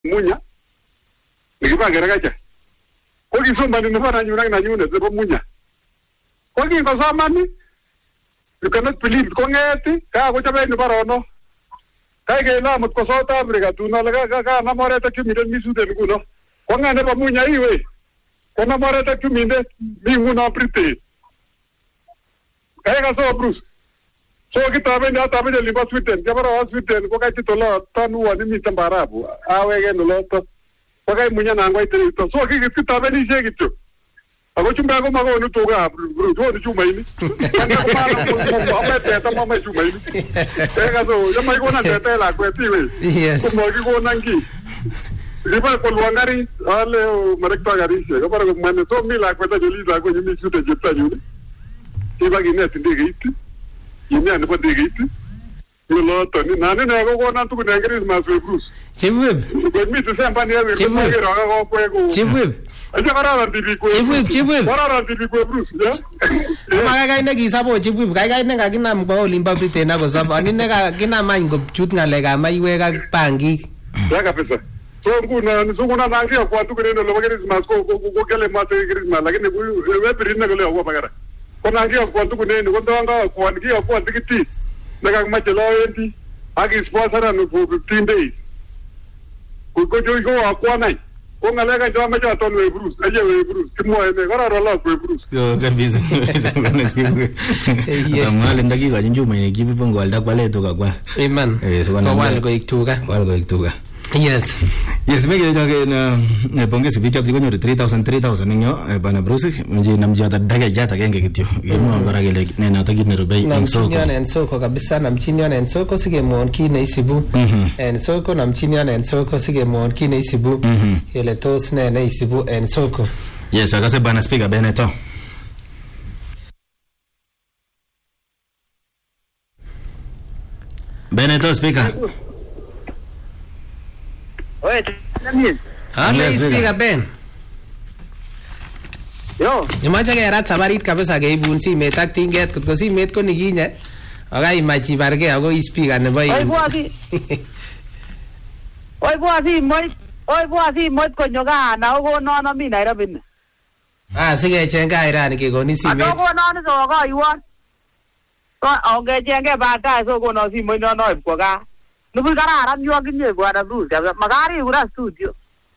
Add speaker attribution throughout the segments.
Speaker 1: munya nikipangera kacha ko kisomani nebo nanyunet nebo munya ko kingosomani you cannot believe ko ngeti ka ko chabe nebo rono kai ke lamut ko South Africa tuno la ka na more ta kimide misute nguno ko ngane nebo munya iwe ko na more ta kimide mi nguno prite kai ka so Bruce so kitabe ni atabe ni liba Sweden jabara Sweden ko kai titola tanu ani mi tambarabu awege no loto ko kai munya na ngoi to so kitabe ni shegito ako chumba ko mago no toga bro do chumba ini kana ko mama teta mama chumba ini tega so yo mai ko na teta la ko tiwe
Speaker 2: Yes.
Speaker 1: ko mo ko nangi liba ko luangari ale marekta gari se ko para ko mane so mi la ko ta joli la ko ni su te jetta ni iba gi net ndigiti yimi an ko ndigiti lo to ni nane na ko na tu ko ngari ma so Bruce
Speaker 2: Chibwib.
Speaker 1: ko mi tu sempa ni ko ma gi ro ko ko
Speaker 2: Chibwib.
Speaker 1: aja kararan tibi ko
Speaker 2: Chibwib.
Speaker 1: kararan tibi ko Bruce ya
Speaker 2: Makai ne kisabo chibwib kai ne kakinam kwa Olimpo Britain ako sabo ani ne kakinam any kochut ngalekab maiwek ak bangik.
Speaker 1: ya kabisa so nguna nangi kwa tu kene lo Christmas ko kele mate Christmas lakini we birina ko le ko bagara ko nangi kwa tu kene ko ndanga kwa ngi kwa tikiti naga machelo enti agi sponsor no for 15 days ko jo kwa nai ko ngalega jo ma jo ton we Bruce aje we Bruce kimo ene gara la we Bruce
Speaker 3: yo kabisa amale ndaki ka njuma ni kipi pongo alda kwale to kakwa
Speaker 2: Amen.
Speaker 3: so
Speaker 2: Ko wal ko iktuga.
Speaker 3: wal ko iktuga
Speaker 2: Yes.
Speaker 3: yes mege joge na pongezi bichap zikonyo 3000 ninyo bana Bruce mji namji ata daga jata genge kityo yemo ngara gele nena ta gine rubei en soko
Speaker 2: Namchinion en soko kabisa namchinion en soko sigemwon ki ne isibu en soko namchinion en soko sigemwon ki ne isibu ile tos ne isibu en soko.
Speaker 3: yes akase bana speaker Beneto speaker
Speaker 4: Oye, también.
Speaker 2: Ale speaker Ben.
Speaker 4: Yo,
Speaker 2: Imache kerat sabarit kabisa keibun simet ak tinget kotko simet ko nikinye akaimach ibargei ako speaker nebo
Speaker 4: oye buasi moit konyo kana okonon mi Nairobi ni.
Speaker 2: sikecheng kairani kekoni simet.
Speaker 4: Atokonon so koiwon. Ko ongechenge baadaye so konon simoit nono ib kwa gaa. Nubul kararan yu akinye bwana Bruce. Makari kura studio.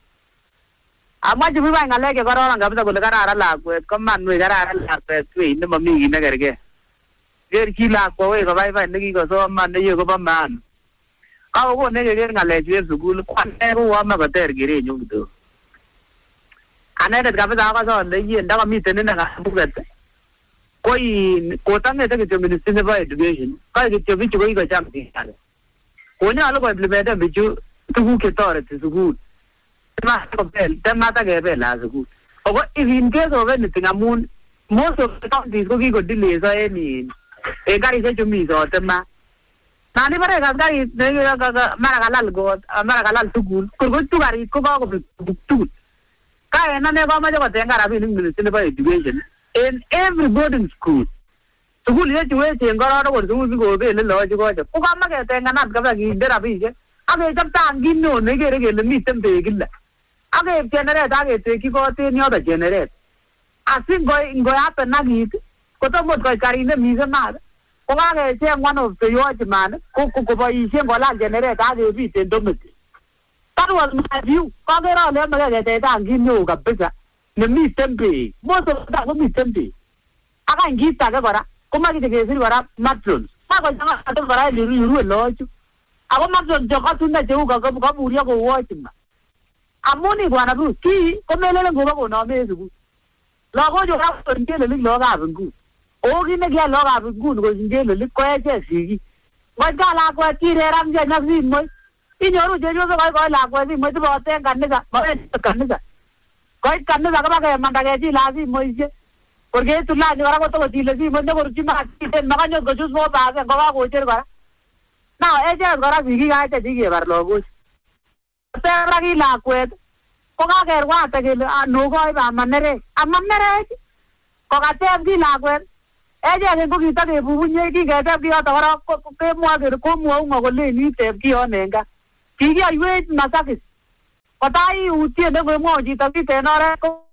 Speaker 4: Amache bibai ngalek chekororon kabisa kole kararan lakwet koman wei kararan lakwet wei nemami kiy nekergei. Ker chi lakwa wei kobaibai nekikosoman neye kobo maana. Kakokon nekeker ngalechu en sukul kwane kouwome koter kerenyu kidogo. Anendet kabisa akose ale yie ndakomiten ine kabuket kotangete kityo ministry nebo education kai kityo bichu kokikocham serikali konyolu koimplementen bichu tuguk chetoreti sukul temata kebela sukul ako if in case of anything amun most of the counties kokikodeleyso en karishechu mi sote ma nani bare karit mara kalal kot mara kalal sukul korkoitu karit ko kakobek tugul kaen ane komoche kotenga rabinik ministry nebo education in every boarding school sukulishechu wechen korok ko sukul sikobele loochu koche ko kamaketenganat kabisa kinde rabishek akechop tangit neo nekere kele miten beek kila akeib generator aketekyi kot en yoto generator asi ngoyapen akit kotom ot koit karit nemise maat ko kakecheng one of the watchman koboishen kolal generator akebiten domestic. That was my view. Kakere ale yomeke ketech tangit neo kabisa nemiten beek most of the time komiten beek akany kit age kora komache kesir kora matrons makochang'a kora yerue loochu ako matrons chekotune cheu kaburyo kou watchman amun bwana Bruce kii komelelen kobo konome en sukul lagochu kokoin ngelelik lagokab nguni oo kit nekiyai lagokab nguni koik ngelelik ko echek sigik ngoit ka lakwet kireramchi ak simoit inyoru chepyosok koikoi lakwet simoit iboten kanisa mowendi kanisa koit kanisa kobakemanda kechilat simoishek kor keitu lanchi kora kotokochile simoit nekorchi makiten makanyot kochut 4% kokakocher kora now echek kora sigik achek chikebar lagochu tera ki lakwet ko kakerwate kele nokoi amanerech kokateb ki lakwet echek ko kitakebubunye kiketeb kiyoto kora kemwoe kele komwou ngo kolen iteb kiyon en gaa kikiyoiwech masakis kotai utie ne ngemo chito kiten oret ko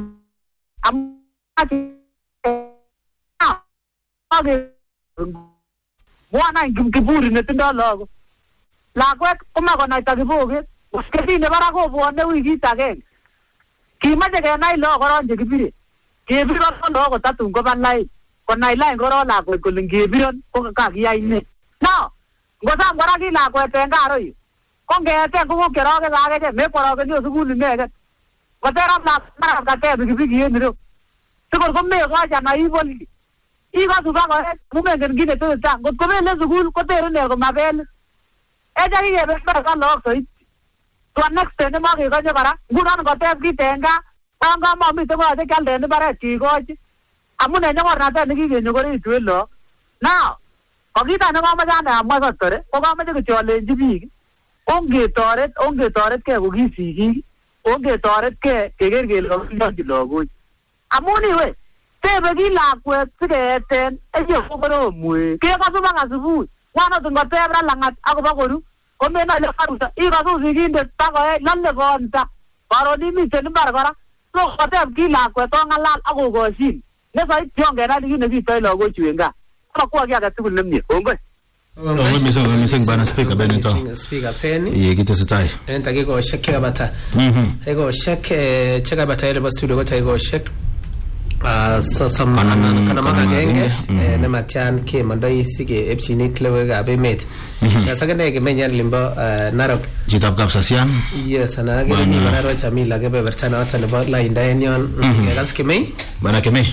Speaker 4: mwana kiburi netindo lagok lakwet komakonaita kiboket usketine barak kobwone wikit agenge kimache kenai lagok koron chekibire kebiron lagok kotatun koba lain konai lain koron lakwet kole ngebiron ko kakiyai ne no ngosam kora ki lakwet en karo yu ko ngeten ko kerake kakeche mekworokeni sukul ineken koterap lakwet kateb pikipiki en ireu sikor komekochi ana iboli ikosu bakoet mumengen kit netesetai ngot kobele sukul kotere ine komabel echa kikebesberkan lagok soiti to next day nemakekoche kora ngunon ngoteb kit en gaa yon kamomiten koyoche kialde en mbaret kikochi amun en nyokornatet nekikenyokoritu en lagok now ko kit ane kamoche ane amwa sotore ko kamoche kityo alenji biik ongetoretkei ko ki sigik ongetoretkei keker kele kakilonchi lagok amun iwe tebe ki lakwet sikeeten eche kokoromwe kekasu baka subui wanotun koteb ra langat akobo koru komenoe ile karusa ikasu sikindet takoech lole konta karon imiten mbar kora so koteb ki lakwet ong'alal akokoshin ne soiti ongenai kit nekitoi lagochu en gaa komakwo ki age tugul nemie kongoi
Speaker 3: mising bana speaker Benito
Speaker 2: speaker Penny
Speaker 3: ye kitesetai
Speaker 2: en takikoshek chekabata takikoshek chekabata ile studio ko takikoshek sosom kanama agenge nematian kemondoi sike epchini klewekab emet kasakene kemenyan limbo Narok
Speaker 3: chitab Kapsasian
Speaker 2: yes ana kemi Narok Chamila kebeberta noto nebo lainda en yon kekas kemei
Speaker 3: bana kemei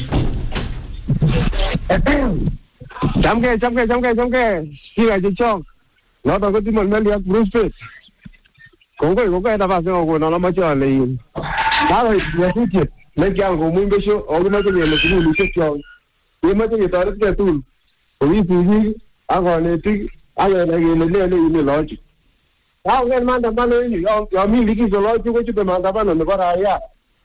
Speaker 1: Jamke siga chichok noto ko Timon Meli ak Bruce Pitt kongoi nafasi ngoko macho ale yin bado yasutiet nekiango muimbesho ogimache ngele sugulishek kyok yemoche ketoretkei tugul owisibik ak konetik ak kenai kele ne neime loochu kakonget maandamano en yu yon mi likizo loochu kochute maandamano nebo raia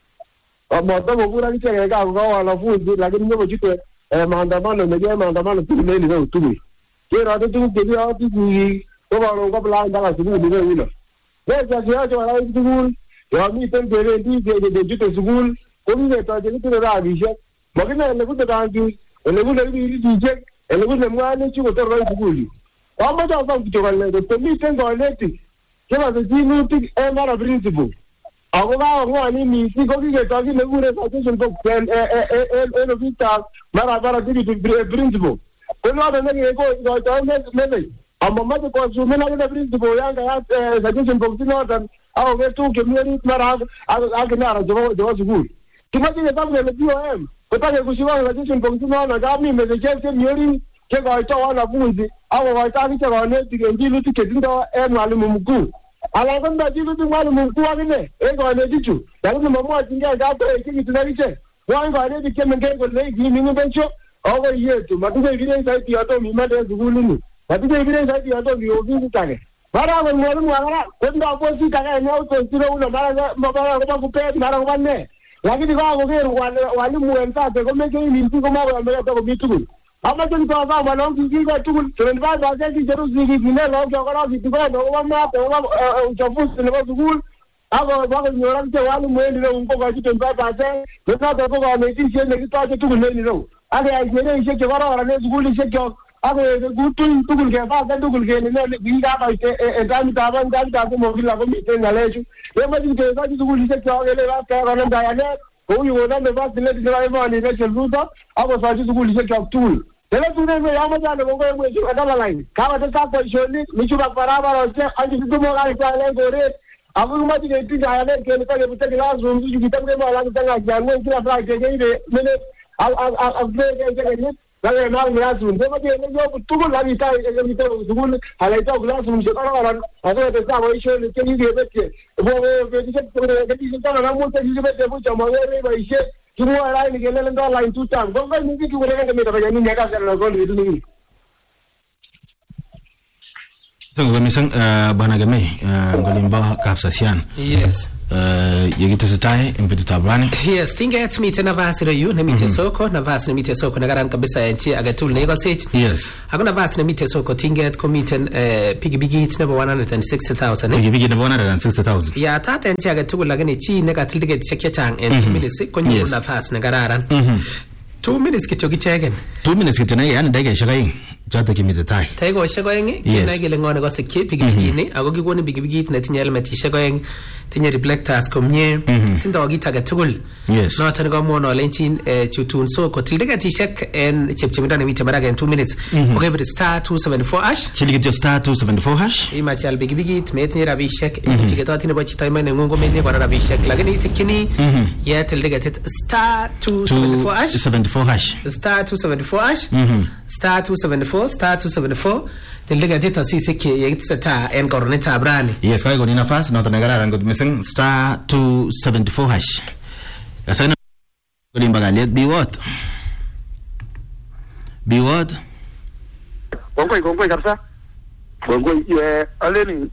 Speaker 1: motokobur akichek en gaa kokawo wanafunzi lakini nyokochute maandamano nekiyoe maandamano tugul en ireu tugul kerote tuguk chekiyoti sigik ko karon koplany mpaka sukul ireu yuno necha keyoche kora tugul yon miten kebendi kechute sukul kokiketoche kitire rabisiek makinoe elekute rangik elekute kipiritisyek elekute mwanik kotor koit sukul yu kamoche asom kityo kole koto miten konetik chekose chinutik en mara principal ako kakong'wani missing ko kiketoi kit nekikure suggestion box en ofisitab mara deputy principal ko noton nekikoitoi message amamoche kosumen akine principal yan kayat suggestion box inoton akoker tuguk chemi orit mara ak kinara chebo sukul kimoche kesom kele BOM kotakekushikon suggestion box inoton kami messages chemi orit chekoitoi wanafunzi akokoitoi akichek konetik en chilutik chetindoi en mwalimu mkuu alan ko ndo chilutik mwalimu mkuu akine en konetichu lakini mamwochin kakoechekitu akichek mwoin konetik chemengech kole kiming'in besho akoi yetu matikeibirech saiti yotom imande en sukulini matikeibirech saiti yotom iwe ofisit age mara akot mwalimu akara kotindoi posit age neutosire uno mara kobo kupet mara kobo ne lakini kakoker walimu wenzake komeche iminchi komakoyomeke takomi tugul amache kitosam along kikikoi tugul 75% kicheru sigik kinet lagok chok korok kitikon akobo maat akobo uchafuzi nebo sukul akonyor akichek walimu en ireu kokochi 25% nenoton ko konetisiet nekitoche tugul en ireu ak keyai shereisiek chekororon en sukulisiek kyok ak kutuny tugul kepasen tugul kele ne kikakoit en tamitab oeng tamitab somok kila komiten ng'alechu kemoche kityo kekochi sukulisiek kyok kele kekonem kayanet kou yu konome fasileti nebo emoni Rachel Ruto akosochi sukulisiek kyok tugul teletunen yomoche ale kongoi adalaline kakotestai boisionik michubak barabarosiek anchisitumok akichalen koret ako kimoche ketiny kayanet kele takebute classroom chu kitam kemolakitang'akian ng'weny kila Friday keibe minute ak kenyit kakenam classroom kemoche keneyobu tugul akitai sukul alaitau classroom chekororon asikotestai boisionik chekikebetye betusiek 15 chekikibetye buch amokere boisiet kimwoe raini kelelen dollar two times kongoi missing kikureken kemeto koyanin yekas alakol betut nekile
Speaker 3: Sango misang bana game ngolimba kapsasian.
Speaker 2: Yes.
Speaker 3: Yegitesetai impetuta brani.
Speaker 2: Yes, tinget mite nafasi yu na mite soko, nafasi na mite soko na garan kabisa enti agatul negotiate.
Speaker 3: Yes.
Speaker 2: Hakuna nafasi na mite soko tinget ko miten pigibigit na 160,000.
Speaker 3: Pigibigit na 160,000.
Speaker 2: Ya tata enti agatul lagani chi negatil ticket chekyatang enti minutes ko nyu nafasi na gararan. 2 minutes kito gichegen. 2 minutes kito na yani daga shakayin. Jata kimite tai. Tai go shagoyeng kina gele ngone go sekye pigibigini ago gigoni pigibigit na tinya element shagoyeng tinya reflectors komye tinda wagita gatugul.
Speaker 3: Yes.
Speaker 2: No tan go mono lenchin chutun so ko tildaga tishek en chepchemida na mite maraga in 2 minutes. Okay, but star 274 hash.
Speaker 3: Chiligit star 274 hash.
Speaker 2: Ima chal pigibigit me tinya rabi shek chigeto tinya bachi time ne ngongo me ne kwa rabi shek lagani sikini ya tildaga star 274 hash. 74 hash. Star 274 hash. Star 274 star 274 tildiga dita sisi ke yitata en coroneta brani.
Speaker 3: Yes, kai goni nafasi na tanagara rango tumeseng star 274 hash. Asana goni mbagalet be what
Speaker 1: Gongoi kabisa. Gongoi aleni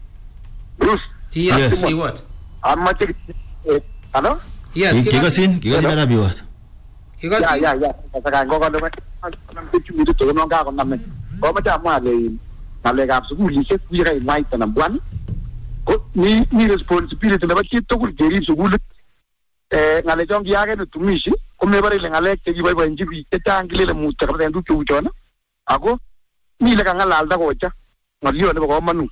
Speaker 1: Bruce.
Speaker 2: Yes, be what?
Speaker 1: Amache hello?
Speaker 2: Yes,
Speaker 3: kigosin ara be what?
Speaker 2: Ya.
Speaker 1: Saka ngogo ndo mbichu mbitu to no ga ko namme. Ko ma ta ma le na le ga su li se ku rai mai ta na bwan. Ko ni responsibility na ba ki to ku geri su gulu. Ngale jong ya ga no tumishi ko me bare le ngale ke gi bai bai njibi te ta ngile le mu ta ka ndu chu chona. Ago ni le ka ngala alda ko cha. Ngaliyo ne ko manu.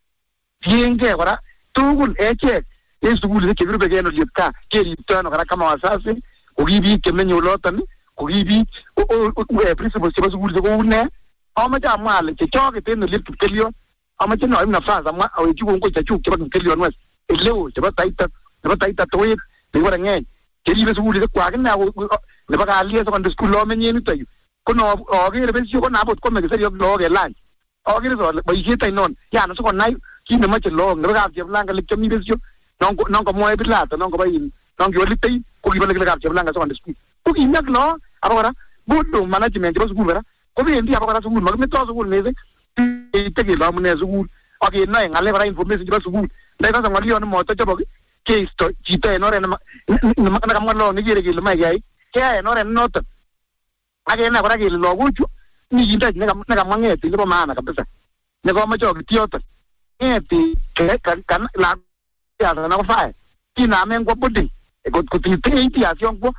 Speaker 1: Tienge kora tugul eche su gulu ke gru be ga no lipka ke ri tano kara kama wasasi. Ugibi kemenyo lotan ugibi principal se basu gurze ko une ama ja male ke choke ten le kelio ama je no na faza ma o ji ko cha chu ke ba kelio no elewo je ba taita toye le wara nge ke ri basu gurze ko agna le ba ga ali so kan school lo menye ni tayu ko no o ge le besio ko na bot ko me se yo lo ge lan o ge so ba yi tai non ya no so ko nai ki me ma che lo ne ba ga je lan ga le ke mi besio non ko mo e bilata non ko ba yin non ki wali tai ko gi balagla gab jabla nga so ande school ko gi nak lo abara bodo management ba school bara ko be ndi abara school mag me to school ne te gi la mune school o gi na ngale bara information ba school dai ka ngali on mo to jabo ke sto chita no re na ka lo ni gire gi le mai gai ke ai no re no to age na bara gi lo guchu ni jinda ne ka mange ti le ba mana kabisa ne ko ma jo gi tiota ti kan la ya na fa ti na men ko budi ko tinti asion ko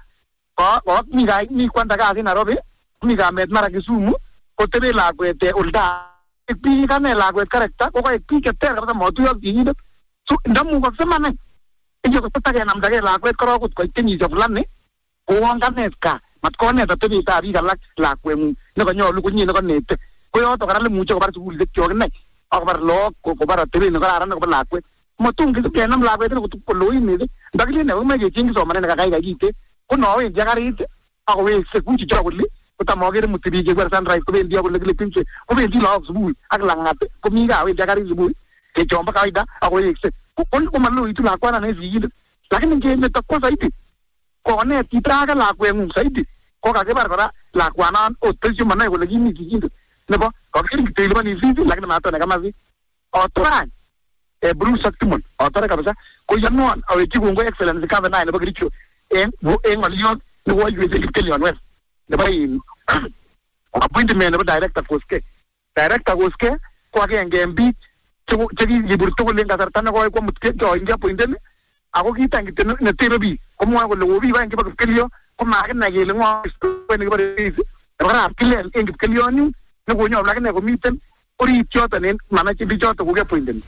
Speaker 1: mi ga mi kwanda ga sin Nairobi mi ga met mara Kisumu ko tebe la kwete ulda pi ga ne la kwete correcta ko pi ke ter ga mo tu yo gi ni so ndamu ko semana e yo ko ta ga nam da ga la kwete ko tinni jo flan ko wan ga net ka mat ko ne ta tebe ta bi ga la kwemu ne ko nyolu ko ni ne ko net ko yo to ga le mu jo bar su de jo ne ak bar lo ko bar tebe ne ga ran ko la kwete mo tung ki ke nam la kwete ko tu ko lo ni de dagli ne me ge jingi so mane ga ga gite ko no e jagari te ako we se ku ci jawli ko ta mo ge mu tibi ge bar san rai ko be ndi ko le pinche ko be ndi la su ak la ngate ko mi ga we jagari su ke jomba ka ida ako we se ko ko malu itu la kwa na ne zi lakini ge ne ta ko sa iti ko ne ti tra ga la kwe mu sa iti ko ka ge bar bara la kwa na o te ju mane ko le gi mi gi ne ko ge ni te le ni zi lakini ma to ne ga ma zi o tra Bruce Saktimon otara kabisa ko yanno awe jigongo excellence ka na ne bagri cho en ngalion ne wo yu de kelion wes ne bay appointment ne director koske ko age ngembi chegi liburto ko lenga sartana ko mutke jo inga appointment ako kita ngite ne tebebi ko mo ko lo bi ba ngi bag kelio ko ma ga na ge le ngo ko ne ba de ra kelen ngi kelion ni ne ko nyo la ne ko miten ori chota ne mana chi bi chota ko ge appointment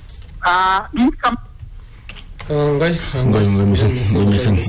Speaker 3: ngoy misen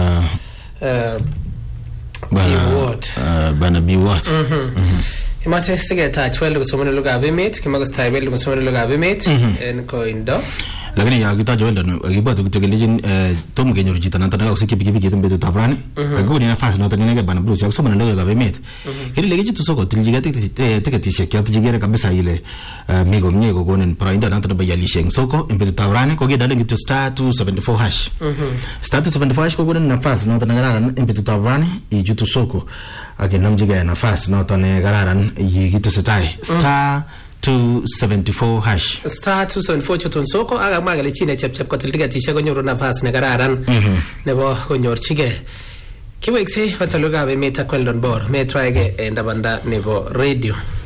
Speaker 3: bana be what
Speaker 2: Imate sige ta chwel ko somone luga be met kimago style ko somone luga be met en ko indo
Speaker 3: lakini ya kita jawel dan akibat to kelejin tom genyor jita nan tan ko pigi gitum betu tabrani ko ni na fas no tan ne bana blu so somone luga be met kiri leji to soko tiljiga te ti shekya ti jigere kabisa ile migo mnyego gonen pra inda nan tan bayali sheng soko betu tabrani ko gida lengi to star 274 hash star 274 hash ko gonen na fas no tan ngararan betu tabrani i jutu soko age namjiga na fas no tan ngararan yi gitu setai star 274 hash
Speaker 2: star 274 chutun soko akamwa kele chi ne chepchep kotil tiketishek konyoru nafas ne kararan nebo konyorchigei kiweksei watalugab emet ak Weldon Bor metwaege ndabanda nebo radio